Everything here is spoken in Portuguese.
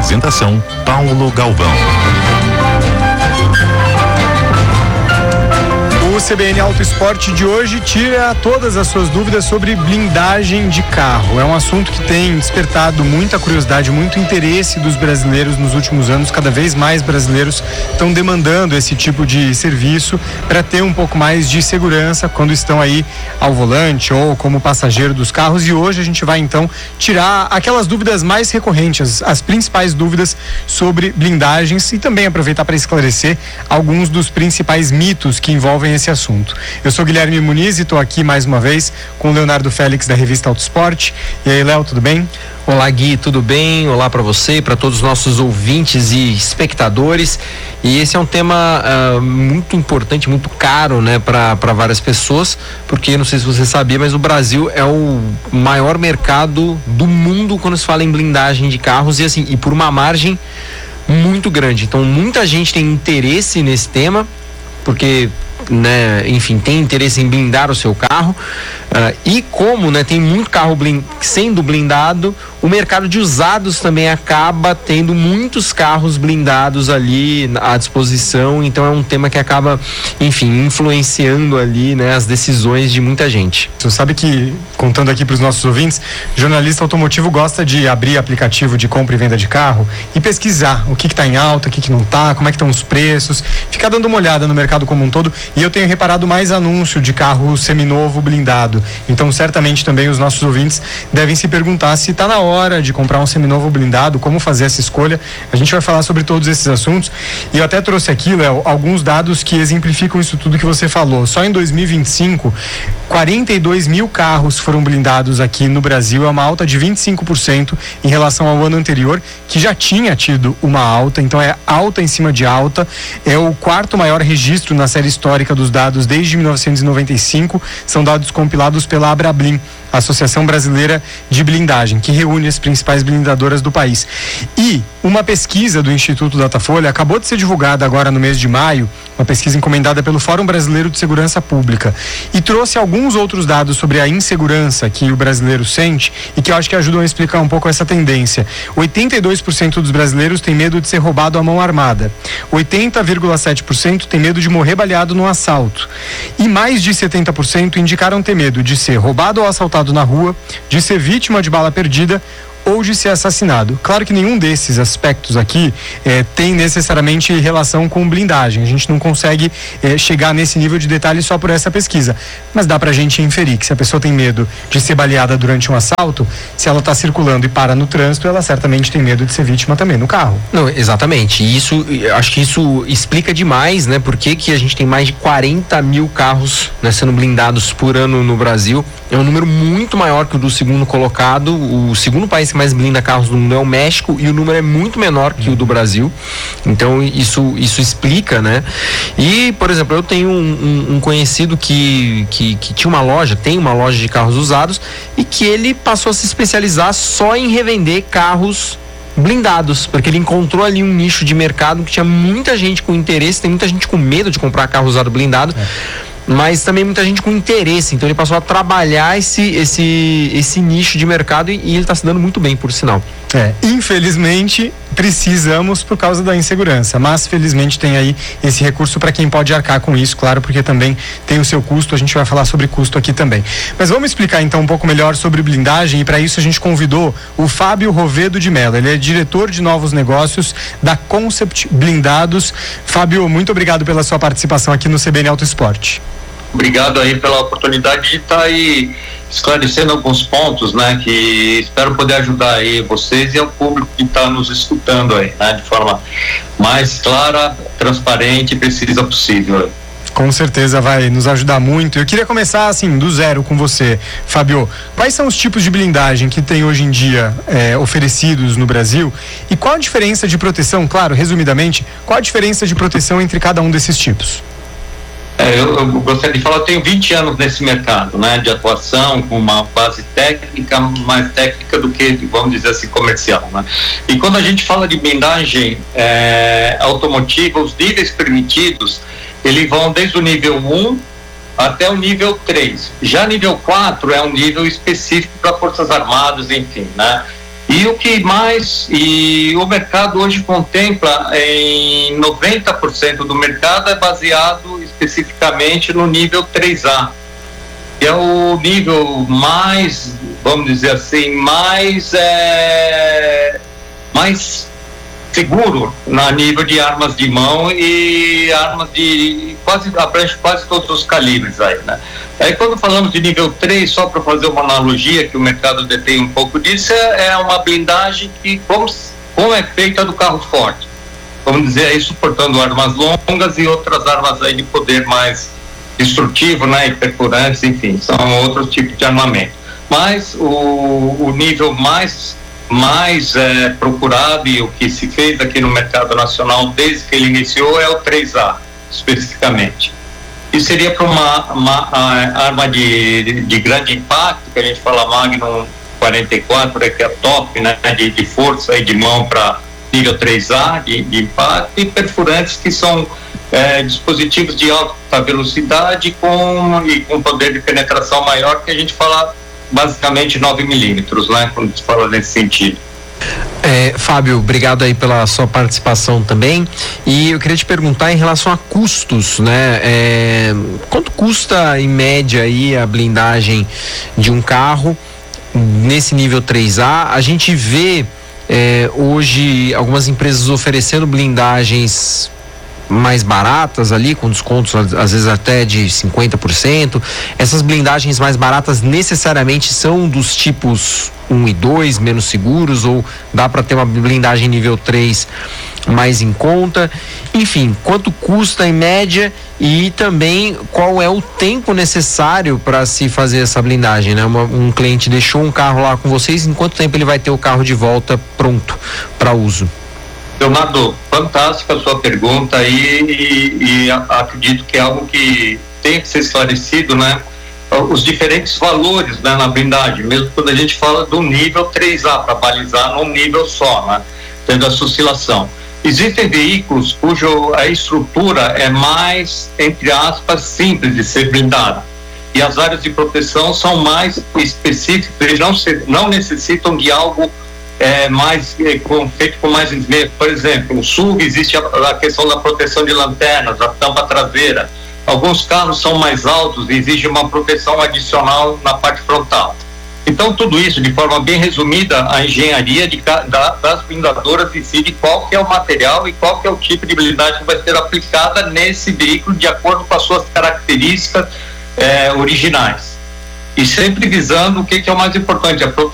Apresentação: Paulo Galvão. O CBN Auto Esporte de hoje tira todas as suas dúvidas sobre blindagem de carro. É um assunto que tem despertado muita curiosidade, muito interesse dos brasileiros nos últimos anos. Cada vez mais brasileiros estão demandando esse tipo de serviço para ter um pouco mais de segurança quando estão aí ao volante ou como passageiro dos carros. E hoje a gente vai então tirar aquelas dúvidas mais recorrentes, as principais dúvidas sobre blindagens, e também aproveitar para esclarecer alguns dos principais mitos que envolvem esse assunto. Eu sou Guilherme Muniz e estou aqui mais uma vez com o Leonardo Félix da revista Auto Esporte. E aí, Léo, tudo bem? Olá, Gui, tudo bem? Olá para você, para todos os nossos ouvintes e espectadores. E esse é um tema muito importante, muito caro, né, para várias pessoas, porque não sei se você sabia, mas o Brasil é o maior mercado do mundo quando se fala em blindagem de carros, e por uma margem muito grande. Então, muita gente tem interesse nesse tema, porque, né, enfim, tem interesse em blindar o seu carro, e como, né, tem muito carro sendo blindado, o mercado de usados também acaba tendo muitos carros blindados ali à disposição. Então é um tema que acaba, enfim, influenciando ali, né, as decisões de muita gente. Você sabe que, contando aqui para os nossos ouvintes, jornalista automotivo gosta de abrir aplicativo de compra e venda de carro e pesquisar o que está em alta, o que não está, como é que estão os preços, ficar dando uma olhada no mercado como um todo. E eu tenho reparado mais anúncio de carro seminovo blindado. Então certamente também os nossos ouvintes devem se perguntar se está na hora de comprar um seminovo blindado, como fazer essa escolha. A gente vai falar sobre todos esses assuntos, e eu até trouxe aqui, Léo, alguns dados que exemplificam isso tudo que você falou. Só em 2025, 42 mil carros foram blindados aqui no Brasil, é uma alta de 25% em relação ao ano anterior, que já tinha tido uma alta. Então é alta em cima de alta, é o quarto maior registro na série histórica dos dados desde 1995, são dados compilados pela Abrablim, Associação Brasileira de Blindagem, que reúne as principais blindadoras do país. E uma pesquisa do Instituto Datafolha acabou de ser divulgada agora no mês de maio, uma pesquisa encomendada pelo Fórum Brasileiro de Segurança Pública, e trouxe alguns outros dados sobre a insegurança que o brasileiro sente e que eu acho que ajudam a explicar um pouco essa tendência. 82% dos brasileiros têm medo de ser roubado à mão armada, 80,7% têm medo de morrer baleado num assalto, e mais de 70% indicaram ter medo de ser roubado ou assaltado na rua, de ser vítima de bala perdida ou de ser assassinado. Claro que nenhum desses aspectos aqui tem necessariamente relação com blindagem. A gente não consegue chegar nesse nível de detalhe só por essa pesquisa. Mas dá pra gente inferir que se a pessoa tem medo de ser baleada durante um assalto, se ela tá circulando e para no trânsito, ela certamente tem medo de ser vítima também no carro. Não, exatamente. E isso, acho que isso explica demais, né, por que a gente tem mais de 40 mil carros, né, sendo blindados por ano no Brasil. É um número muito maior que o do segundo colocado. O segundo país que mais blinda carros do mundo é o México, e o número é muito menor que o do Brasil. Então isso explica, né? E, por exemplo, eu tenho um conhecido que tinha uma loja, tem uma loja de carros usados, e que ele passou a se especializar só em revender carros blindados, porque ele encontrou ali um nicho de mercado que tinha muita gente com interesse, tem muita gente com medo de comprar carro usado blindado, mas também muita gente com interesse. Então ele passou a trabalhar esse nicho de mercado, e ele está se dando muito bem, por sinal. Infelizmente precisamos por causa da insegurança, mas felizmente tem aí esse recurso para quem pode arcar com isso, claro, porque também tem o seu custo. A gente vai falar sobre custo aqui também. Mas vamos explicar então um pouco melhor sobre blindagem, e para isso a gente convidou o Fábio Rovedo de Mello. Ele é diretor de novos negócios da Concept Blindados. Fábio, muito obrigado pela sua participação aqui no CBN Auto Esporte. Obrigado aí pela oportunidade de estar aí esclarecendo alguns pontos, né, que espero poder ajudar aí vocês e ao público que está nos escutando aí, né, de forma mais clara, transparente e precisa possível. Com certeza vai nos ajudar muito. Eu queria começar assim, do zero com você, Fábio. Quais são os tipos de blindagem que tem hoje em dia oferecidos no Brasil, e qual a diferença de proteção, claro, resumidamente, qual a diferença de proteção entre cada um desses tipos? Eu gostaria de falar, eu tenho 20 anos nesse mercado, né, de atuação, com uma base técnica, mais técnica do que, vamos dizer assim, comercial, né? E quando a gente fala de blindagem automotiva, os níveis permitidos, eles vão desde o nível 1 até o nível 3. Já nível 4 é um nível específico para Forças Armadas, enfim, né? E o mercado hoje contempla em 90% do mercado é baseado especificamente no nível 3A, que é o nível mais, vamos dizer assim, mais seguro na nível de armas de mão e armas de abrange quase todos os calibres aí, né? Aí quando falamos de nível 3, só para fazer uma analogia, que o mercado detém um pouco disso, é uma blindagem que como é feita do carro forte, vamos dizer aí, suportando armas longas e outras armas aí de poder mais destrutivo, né, e perfurantes, enfim, são outros tipos de armamento. Mas o nível mais procurado e o que se fez aqui no mercado nacional desde que ele iniciou é o 3A, especificamente. E seria para uma arma de grande impacto, que a gente fala Magnum 44, que é top, né, de força e de mão para nível 3A de impacto, e perfurantes, que são dispositivos de alta velocidade com poder de penetração maior, que a gente fala basicamente 9 milímetros, né, quando se fala nesse sentido. Fábio, obrigado aí pela sua participação também. E eu queria te perguntar em relação a custos, né? Quanto custa em média aí a blindagem de um carro nesse nível 3A? A gente vê hoje algumas empresas oferecendo blindagens mais baratas ali, com descontos às vezes até de 50%. Essas blindagens mais baratas necessariamente são dos tipos 1 e 2, menos seguros, ou dá para ter uma blindagem nível 3 mais em conta? Enfim, quanto custa em média e também qual é o tempo necessário para se fazer essa blindagem, né? Um cliente deixou um carro lá com vocês, em quanto tempo ele vai ter o carro de volta pronto para uso? Leonardo, fantástica a sua pergunta e acredito que é algo que tem que ser esclarecido, né? Os diferentes valores, né, na blindagem, mesmo quando a gente fala do nível 3A, para balizar num nível só, né? Tendo essa oscilação. Existem veículos cuja estrutura é mais, entre aspas, simples de ser blindada. E as áreas de proteção são mais específicas, eles não necessitam de algo feito com mais esmero. Por exemplo, o SUV existe a questão da proteção de lanternas, a tampa traseira. Alguns carros são mais altos e exige uma proteção adicional na parte frontal. Então, tudo isso, de forma bem resumida, a engenharia das blindadoras decide qual que é o material e qual que é o tipo de blindagem que vai ser aplicada nesse veículo de acordo com as suas características originais. E sempre visando o que é o mais importante, a proteção